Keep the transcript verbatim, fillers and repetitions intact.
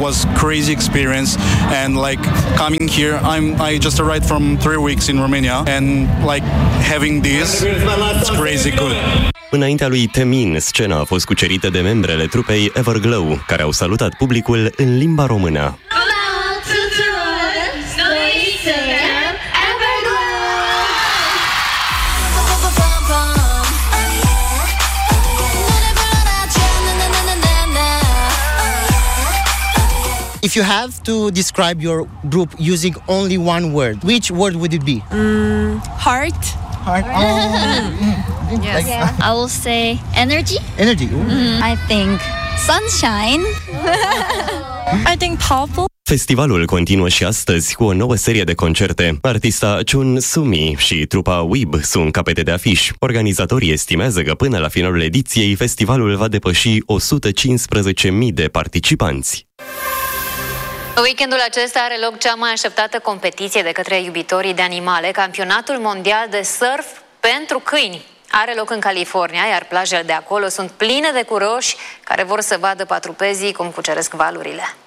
was crazy experience, and like coming here, I'm I just arrived from three weeks in Romania, and like having this, it's crazy good. Înaintea lui Temin, scena a fost cucerită de membrele trupei Everglow, care au salutat publicul în limba română. If you have to describe your group using only one word, which word would it be? Mm, heart. Heart. Oh. Yes. Like, Yeah. I will say energy. energy. Mm, I think sunshine. I think powerful. Festivalul continuă și astăzi cu o nouă serie de concerte. Artista Chun Sumi și trupa Weeb sunt capete de afiș. Organizatorii estimează că până la finalul ediției, festivalul va depăși o sută cincisprezece mii de participanți. Weekendul acesta are loc cea mai așteptată competiție de către iubitorii de animale, campionatul mondial de surf pentru câini. Are loc în California, iar plajele de acolo sunt pline de curoși care vor să vadă patrupezii cum cuceresc valurile.